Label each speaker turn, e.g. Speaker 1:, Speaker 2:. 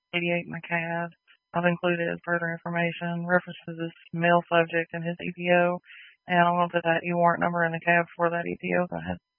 Speaker 1: 88 in the CAD. I've included further information, references this male subject and his EPO, and I'm going to put that E warrant number in the cab for that EPO. Go ahead.